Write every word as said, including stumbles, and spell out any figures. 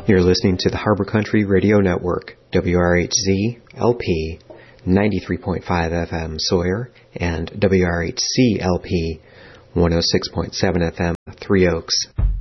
You're listening to the Harbor Country Radio Network, W R H Z L P ninety-three point five F M Sawyer and W R H C L P one oh six point seven F M Three Oaks.